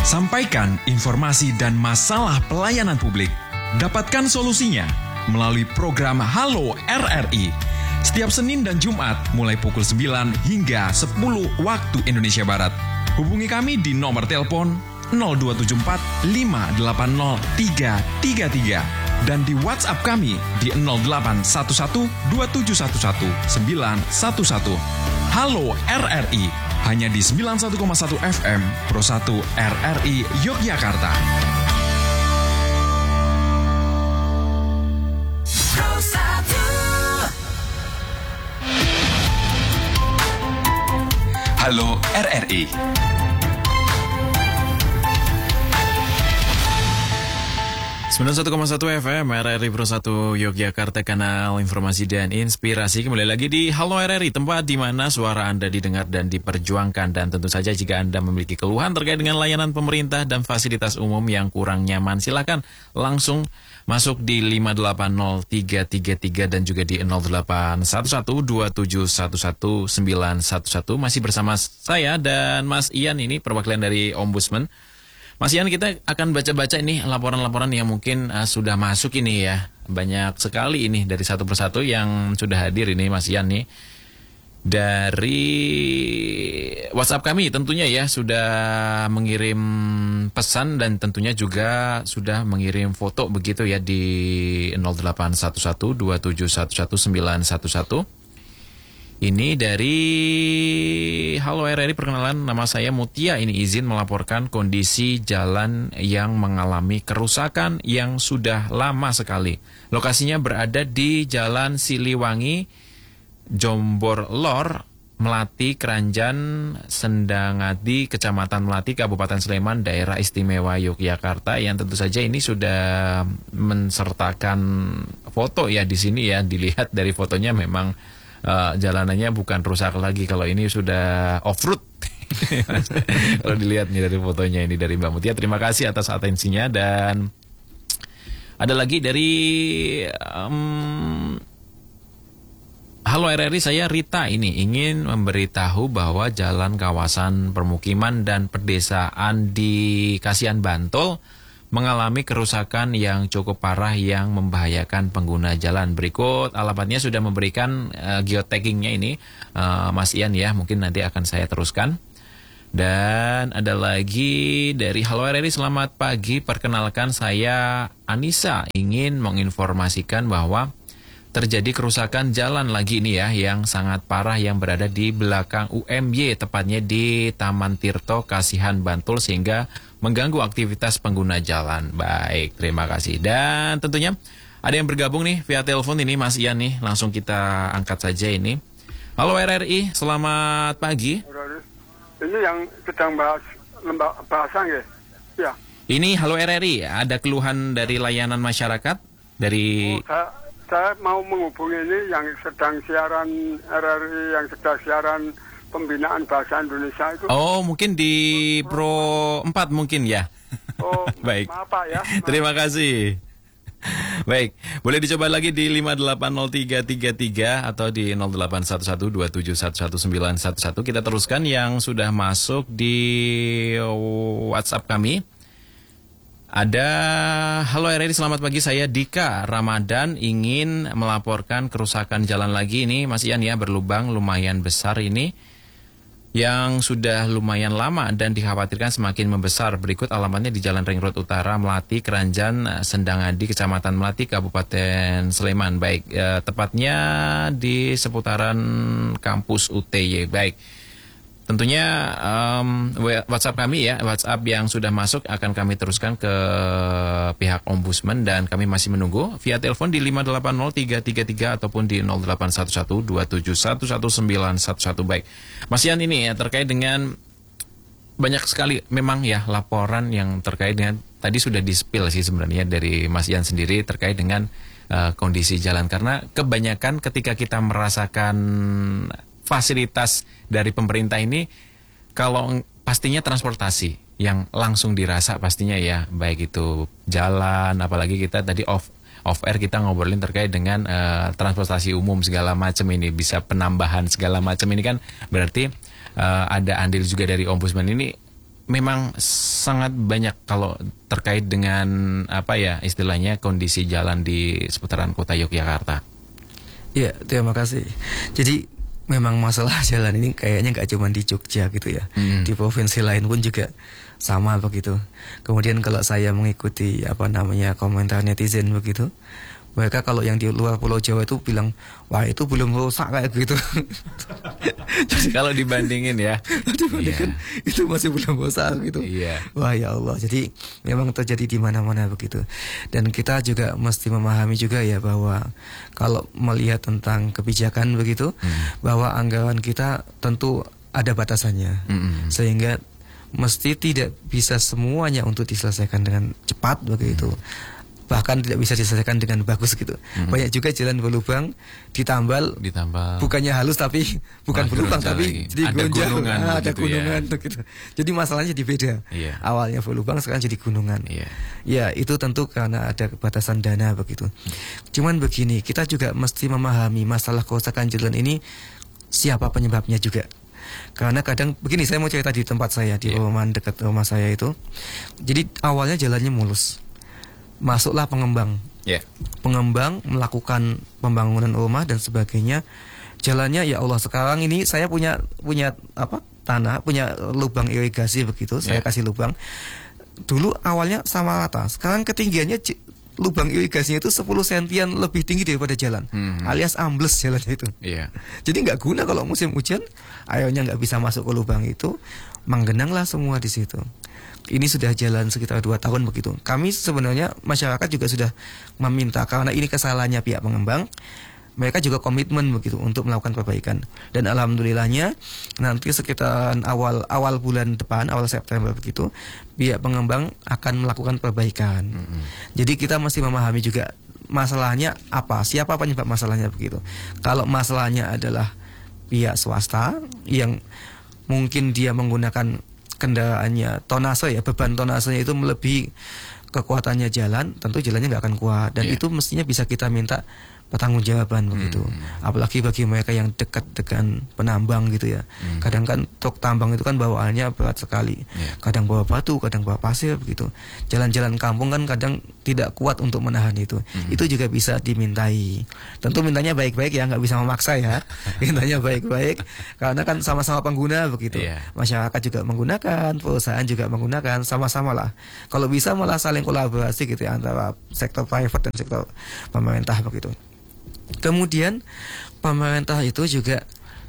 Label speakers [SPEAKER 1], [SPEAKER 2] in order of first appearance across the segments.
[SPEAKER 1] Sampaikan informasi dan masalah pelayanan publik. Dapatkan solusinya melalui program Halo RRI. Setiap Senin dan Jumat mulai pukul 9 hingga 10 waktu Indonesia Barat. Hubungi kami di nomor telepon 0274 580 333 dan di WhatsApp kami di 0811 2711 911. Halo RRI hanya di 91,1 FM Pro 1 RRI Yogyakarta. Halo RRI. 91,1 FM RRI Pro 1 Yogyakarta, kanal informasi dan inspirasi. Kembali lagi di Halo RRI, tempat di mana suara Anda didengar dan diperjuangkan. Dan tentu saja jika Anda memiliki keluhan terkait dengan layanan pemerintah dan fasilitas umum yang kurang nyaman, silakan langsung masuk di 580-333 dan juga di 0811-2711-911. Masih bersama saya dan Mas Ian ini, perwakilan dari Ombudsman. Mas Ian, kita akan baca-baca ini laporan-laporan yang mungkin sudah masuk ini ya. Banyak sekali ini dari satu persatu yang sudah hadir ini Mas Ian nih. Dari WhatsApp kami tentunya ya sudah mengirim pesan dan tentunya juga sudah mengirim foto begitu ya di 0811-2711-911. Ini dari Halo RRI, perkenalan, nama saya Mutia. Ini izin melaporkan kondisi jalan yang mengalami kerusakan yang sudah lama sekali. Lokasinya berada di Jalan Siliwangi, Jombor Lor, Melati, Keranjan, Sendangadi, Kecamatan Melati, Kabupaten Sleman, Daerah Istimewa Yogyakarta. Yang tentu saja ini sudah mensertakan foto ya di sini ya. Dilihat dari fotonya memang jalanannya bukan rusak lagi. Kalau ini sudah off-road. Kalau dilihat nih dari fotonya ini dari Mbak Mutia. Terima kasih atas atensinya. Dan ada lagi dari Halo RRI, saya Rita ini ingin memberitahu bahwa jalan kawasan permukiman dan pedesaan di Kasihan Bantul mengalami kerusakan yang cukup parah yang membahayakan pengguna jalan. Berikut alamatnya, sudah memberikan geotaggingnya ini Mas Ian ya, mungkin nanti akan saya teruskan. Dan ada lagi dari Halo RRI, selamat pagi, perkenalkan saya Anissa, ingin menginformasikan bahwa terjadi kerusakan jalan lagi ini ya, yang sangat parah yang berada di belakang UMY, tepatnya di Taman Tirto Kasihan Bantul, sehingga mengganggu aktivitas pengguna jalan. Baik, terima kasih. Dan tentunya ada yang bergabung nih via telepon ini Mas Ian nih, langsung kita angkat saja ini. Halo RRI, selamat pagi.
[SPEAKER 2] Ini yang sedang bahas bahasan ya? Ya.
[SPEAKER 1] Ini Halo RRI, ada keluhan dari layanan masyarakat dari...
[SPEAKER 2] Saya mau menghubungi ini yang sedang siaran RRI, yang sedang siaran pembinaan bahasa Indonesia itu.
[SPEAKER 1] Oh, mungkin di Pro 4 mungkin ya.
[SPEAKER 2] Oh,
[SPEAKER 1] baik.
[SPEAKER 2] Maaf Pak ya.
[SPEAKER 1] Terima kasih. Baik, boleh dicoba lagi di 580-333 atau di 0811-2711-911. Kita teruskan yang sudah masuk di WhatsApp kami. Ada Halo RRI, selamat pagi, saya Dika Ramadan, ingin melaporkan kerusakan jalan lagi ini Mas Ian ya, berlubang lumayan besar ini yang sudah lumayan lama dan dikhawatirkan semakin membesar. Berikut alamatnya di Jalan Ring Road Utara, Melati, Keranjan, Sendangadi, Kecamatan Melati, Kabupaten Sleman. Baik, tepatnya di seputaran kampus UTY. Baik. Tentunya WhatsApp kami ya, WhatsApp yang sudah masuk akan kami teruskan ke pihak Ombudsman dan kami masih menunggu via telepon di 580-333 ataupun di 0811-2711-911. Baik, Mas Ian, ini ya terkait dengan banyak sekali memang ya laporan yang terkait dengan, tadi sudah di-spill sih sebenarnya dari Mas Ian sendiri terkait dengan kondisi jalan. Karena kebanyakan ketika kita merasakan fasilitas dari pemerintah ini, kalau pastinya transportasi yang langsung dirasa pastinya ya, baik itu jalan, apalagi kita tadi off air kita ngobrolin terkait dengan transportasi umum segala macam ini, bisa penambahan segala macam ini kan berarti ada andil juga dari Ombudsman ini memang sangat banyak kalau terkait dengan istilahnya kondisi jalan di seputaran kota Yogyakarta.
[SPEAKER 3] Iya, terima kasih. Jadi memang masalah jalan ini kayaknya nggak cuma di Jogja gitu ya. Di provinsi lain pun juga sama begitu. Kemudian kalau saya mengikuti komentar netizen begitu, mereka kalau yang di luar Pulau Jawa itu bilang, wah itu belum rusak kayak gitu.
[SPEAKER 1] Jadi kalau dibandingin
[SPEAKER 3] itu masih belum rusak gitu. Wah ya Allah, jadi memang terjadi di mana-mana begitu. Dan kita juga mesti memahami juga ya bahwa kalau melihat tentang kebijakan begitu, bahwa anggaran kita tentu ada batasannya, sehingga mesti tidak bisa semuanya untuk diselesaikan dengan cepat begitu. Bahkan tidak bisa diselesaikan dengan bagus gitu. Banyak juga jalan berlubang ditambal bukannya halus tapi bukan berlubang tapi jadi
[SPEAKER 1] ada
[SPEAKER 3] gunungan, ada gunungan
[SPEAKER 1] ya.
[SPEAKER 3] Gitu. Jadi masalahnya jadi beda. Awalnya berlubang sekarang jadi gunungan. Ya itu tentu karena ada batasan dana begitu. Cuman begini, kita juga mesti memahami masalah kerusakan jalan ini siapa penyebabnya juga. Karena kadang begini, saya mau cerita di tempat saya di perumahan dekat rumah saya itu. Jadi awalnya jalannya mulus. Masuklah pengembang. Pengembang melakukan pembangunan rumah dan sebagainya. Jalannya ya Allah, sekarang ini saya punya tanah, punya lubang irigasi begitu. Saya kasih lubang. Dulu awalnya sama rata. Sekarang ketinggiannya lubang irigasinya itu 10 sentian lebih tinggi daripada jalan. Alias ambles jalannya itu. Jadi nggak guna kalau musim hujan, airnya nggak bisa masuk ke lubang itu, menggenanglah semua di situ. Ini sudah jalan sekitar 2 tahun begitu. Kami sebenarnya masyarakat juga sudah meminta, karena ini kesalahannya pihak pengembang. Mereka juga komitmen begitu untuk melakukan perbaikan. Dan alhamdulillahnya nanti sekitar awal bulan depan, awal September begitu, pihak pengembang akan melakukan perbaikan. Jadi kita mesti memahami juga masalahnya apa, siapa penyebab masalahnya begitu. Kalau masalahnya adalah pihak swasta yang mungkin dia menggunakan kendaraannya tonase ya, beban tonasenya itu melebihi kekuatannya jalan, tentu jalannya nggak akan kuat. Dan itu mestinya bisa kita minta pertanggungjawaban begitu. Apalagi bagi mereka yang dekat dengan penambang gitu ya. Kadang kan truk tambang itu kan bawaannya berat sekali. Kadang bawa batu, kadang bawa pasir begitu. Jalan-jalan kampung kan kadang tidak kuat untuk menahan itu. Itu juga bisa dimintai. Tentu mintanya baik-baik ya, nggak bisa memaksa ya. Mintanya baik-baik karena kan sama-sama pengguna begitu. Masyarakat juga menggunakan, perusahaan juga menggunakan, sama-sama lah. Kalau bisa malah saling kolaborasi gitu ya, antara sektor private dan sektor pemerintah begitu. Kemudian pemerintah itu juga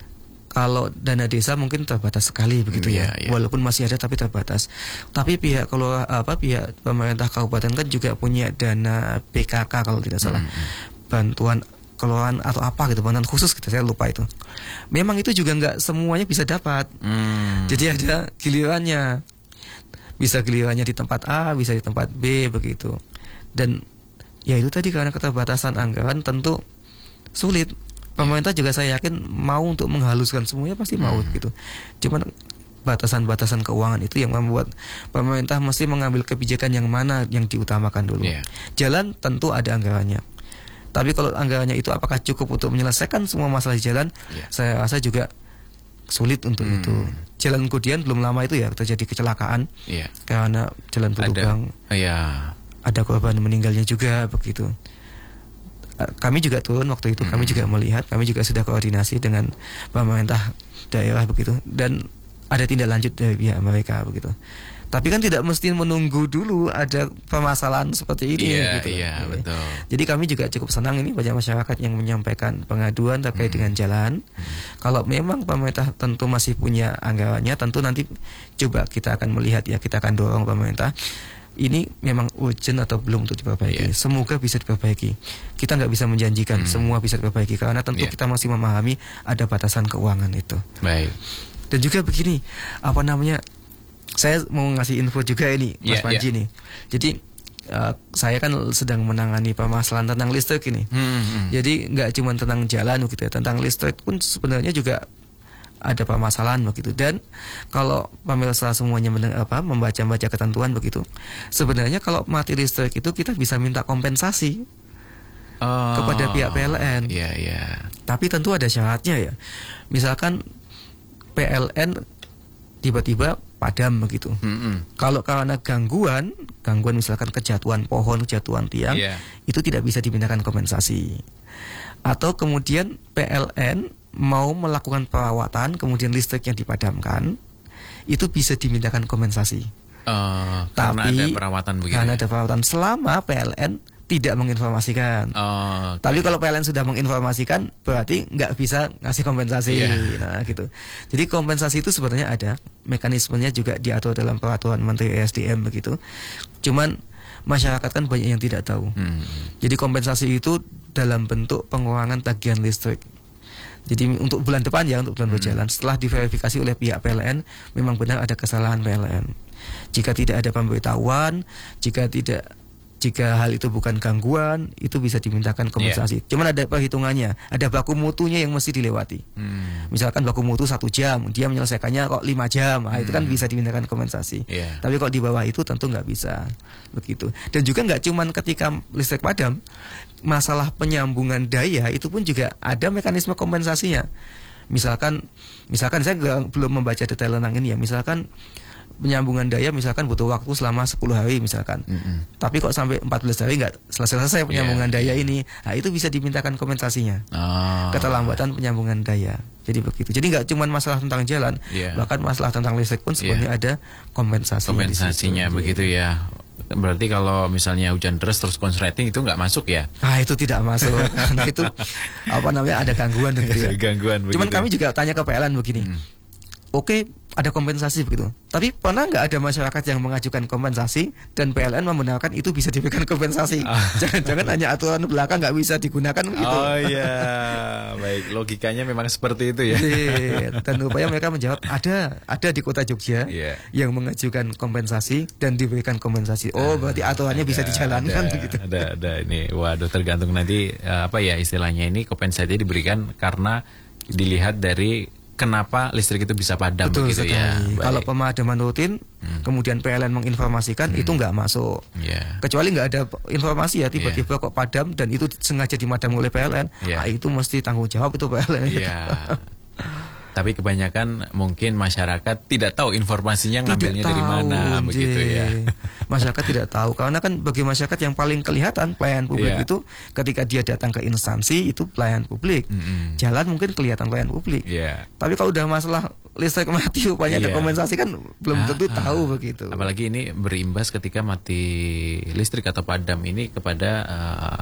[SPEAKER 3] kalau dana desa mungkin terbatas sekali begitu ya. Walaupun masih ada tapi terbatas. Tapi pihak pemerintah kabupaten kan juga punya dana PKK kalau tidak salah. Bantuan keluaran atau apa gitu, bantuan khusus gitu, saya lupa itu. Memang itu juga nggak semuanya bisa dapat. Jadi ada gilirannya. Bisa gilirannya di tempat A, bisa di tempat B begitu. Dan ya itu tadi, karena keterbatasan anggaran tentu sulit. Pemerintah juga saya yakin mau untuk menghaluskan semuanya pasti mau gitu. Cuman batasan-batasan keuangan itu yang membuat pemerintah mesti mengambil kebijakan yang mana yang diutamakan dulu. Jalan tentu ada anggarannya. Tapi kalau anggarannya itu apakah cukup untuk menyelesaikan semua masalah di jalan? Saya rasa juga sulit untuk itu. Jalan Kudian belum lama itu ya terjadi kecelakaan karena jalan berlubang. Ada korban meninggalnya juga begitu. Kami juga turun waktu itu, kami juga melihat, kami juga sudah koordinasi dengan pemerintah daerah begitu, dan ada tindak lanjut dari pihak mereka begitu. Tapi kan tidak mesti menunggu dulu ada permasalahan seperti ini gitu.
[SPEAKER 1] Betul.
[SPEAKER 3] Jadi kami juga cukup senang ini banyak masyarakat yang menyampaikan pengaduan terkait dengan jalan. Kalau memang pemerintah tentu masih punya anggarannya, tentu nanti coba kita akan melihat ya, kita akan dorong pemerintah. Ini memang urgent atau belum untuk diperbaiki. Semoga bisa diperbaiki. Kita nggak bisa menjanjikan semua bisa diperbaiki karena tentu kita masih memahami ada batasan keuangan itu.
[SPEAKER 1] Baik.
[SPEAKER 3] Dan juga begini, saya mau ngasih info juga ini, Mas Panji nih. Jadi saya kan sedang menangani permasalahan tentang listrik ini. Jadi nggak cuma tentang jalan gitu ya, tentang listrik pun sebenarnya juga ada permasalahan begitu. Dan kalau pemirsa semuanya membaca ketentuan begitu, sebenarnya kalau mati listrik itu kita bisa minta kompensasi kepada pihak PLN. Tapi tentu ada syaratnya ya. Misalkan PLN tiba-tiba padam begitu. Kalau karena gangguan misalkan kejatuhan pohon, kejatuhan tiang, itu tidak bisa dipindahkan kompensasi. Atau kemudian PLN mau melakukan perawatan, kemudian listrik yang dipadamkan, itu bisa dimintakan kompensasi.
[SPEAKER 1] Karena ada perawatan begitu.
[SPEAKER 3] Karena ada perawatan selama PLN tidak menginformasikan. Tapi kalau PLN sudah menginformasikan, berarti nggak bisa ngasih kompensasi. Nah, gitu. Jadi kompensasi itu sebenarnya ada, mekanismenya juga diatur dalam peraturan Menteri ESDM begitu. Cuman masyarakat kan banyak yang tidak tahu. Jadi kompensasi itu dalam bentuk pengurangan tagihan listrik. Jadi untuk bulan depan ya, untuk bulan berjalan, setelah diverifikasi oleh pihak PLN, memang benar ada kesalahan PLN. Jika tidak ada pemberitahuan, jika hal itu bukan gangguan, itu bisa dimintakan kompensasi. Cuman ada perhitungannya, ada baku mutunya yang mesti dilewati. Misalkan baku mutu 1 jam, dia menyelesaikannya kok 5 jam, itu kan bisa dimintakan kompensasi. Tapi kalau di bawah itu tentu nggak bisa begitu. Dan juga nggak cuman ketika listrik padam, masalah penyambungan daya itu pun juga ada mekanisme kompensasinya. Misalkan saya belum membaca detail tentang ini ya. Misalkan penyambungan daya misalkan butuh waktu selama 10 hari misalkan. Tapi kok sampai 14 hari nggak selesai penyambungan daya ini. Nah, itu bisa dimintakan kompensasinya. Keterlambatan penyambungan daya. Jadi begitu. Jadi nggak cuma masalah tentang jalan, bahkan masalah tentang listrik pun sebenarnya ada
[SPEAKER 1] kompensasinya begitu ya. Berarti kalau misalnya hujan deras terus konsleting itu nggak masuk ya?
[SPEAKER 3] Itu tidak masuk. Karena itu ada gangguan begitu ya. Cuman kami juga tanya ke PLN begini. Oke, ada kompensasi begitu. Tapi pernah nggak ada masyarakat yang mengajukan kompensasi dan PLN membenarkan itu bisa diberikan kompensasi? Jangan-jangan hanya aturan belaka nggak bisa digunakan begitu.
[SPEAKER 1] Oh iya, baik, logikanya memang seperti itu ya.
[SPEAKER 3] Dan rupanya mereka menjawab ada di kota Jogja yang mengajukan kompensasi dan diberikan kompensasi. Berarti aturannya bisa dijalankan begitu.
[SPEAKER 1] Ada ini, waduh, tergantung nanti istilahnya ini kompensasi diberikan karena dilihat dari kenapa listrik itu bisa padam.
[SPEAKER 3] Betul
[SPEAKER 1] begitu
[SPEAKER 3] sekali.
[SPEAKER 1] ya.
[SPEAKER 3] Kalau pemadaman rutin, kemudian PLN menginformasikan, itu nggak masuk. Kecuali nggak ada informasi ya, tiba-tiba kok padam dan itu sengaja dimadam oleh PLN, itu mesti tanggung jawab itu PLN.
[SPEAKER 1] Tapi kebanyakan mungkin masyarakat tidak tahu informasinya ngambilnya dari mana begitu ya.
[SPEAKER 3] Masyarakat tidak tahu karena kan bagi masyarakat yang paling kelihatan pelayanan publik itu ketika dia datang ke instansi itu pelayanan publik. Jalan mungkin kelihatan pelayanan publik. Tapi kalau udah masalah listrik mati rupanya ada kompensasi kan belum tentu tahu begitu.
[SPEAKER 1] Apalagi ini berimbas ketika mati listrik atau padam ini kepada